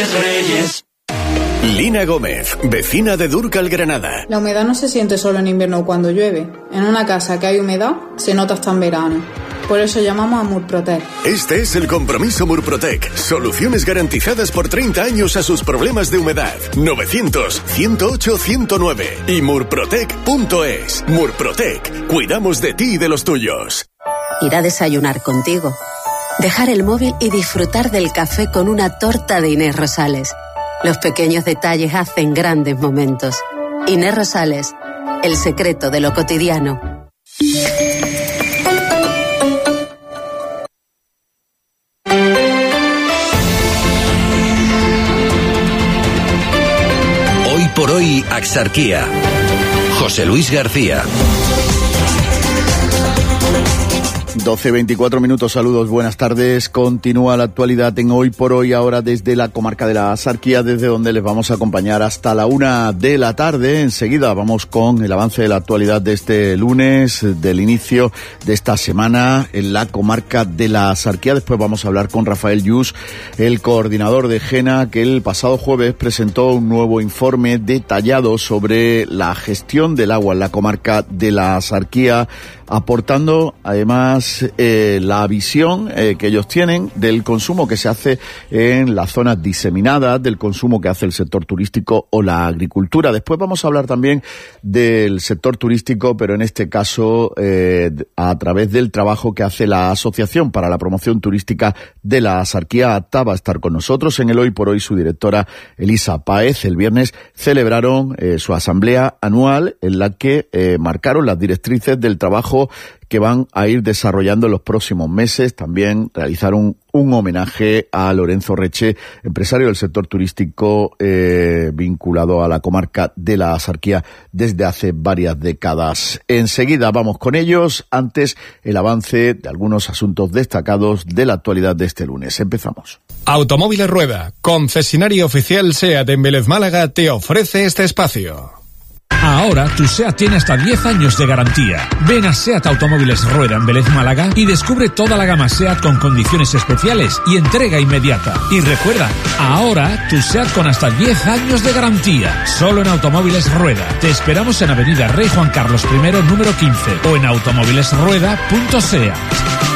Reyes. Lina Gómez, vecina de Dúrcal, Granada. La humedad no se siente solo en invierno o cuando llueve. En una casa que hay humedad, se nota hasta en verano. Por eso llamamos a Murprotec. Este es el compromiso Murprotec. Soluciones garantizadas por 30 años a sus problemas de humedad. 900-108-109 y murprotec.es. Murprotec. Cuidamos de ti y de los tuyos. Ir a desayunar contigo. Dejar el móvil y disfrutar del café con una torta de Inés Rosales. Los pequeños detalles hacen grandes momentos. Inés Rosales, el secreto de lo cotidiano. Hoy por hoy, Axarquía. José Luis García. 12:24 minutos, saludos, buenas tardes. Continúa la actualidad en Hoy por Hoy, ahora desde la comarca de la Axarquía, desde donde les vamos a acompañar hasta la 1 de la tarde. Enseguida vamos con el avance de la actualidad de este lunes, del inicio de esta semana en la comarca de la Axarquía. Después vamos a hablar con Rafael Lluís, el coordinador de GENA, que el pasado jueves presentó un nuevo informe detallado sobre la gestión del agua en la comarca de la Axarquía, aportando además la visión que ellos tienen del consumo que se hace en las zonas diseminadas, del consumo que hace el sector turístico o la agricultura. Después vamos a hablar también del sector turístico, pero en este caso a través del trabajo que hace la Asociación para la Promoción Turística de la Axarquía. APTA va a estar con nosotros en el Hoy por Hoy su directora Elisa Páez. El viernes celebraron su asamblea anual en la que marcaron las directrices del trabajo que van a ir desarrollando en los próximos meses. También realizaron un homenaje a Lorenzo Reche, empresario del sector turístico vinculado a la comarca de la Axarquía desde hace varias décadas. Enseguida vamos con ellos, antes el avance de algunos asuntos destacados de la actualidad de este lunes. Empezamos. Automóviles Rueda, concesionario oficial SEAT en Vélez Málaga, te ofrece este espacio. Ahora tu SEAT tiene hasta 10 años de garantía. Ven a SEAT Automóviles Rueda en Vélez Málaga y descubre toda la gama SEAT con condiciones especiales y entrega inmediata. Y recuerda, ahora tu SEAT con hasta 10 años de garantía. Solo en Automóviles Rueda. Te esperamos en Avenida Rey Juan Carlos I, número 15 o en automóvilesrueda.seat.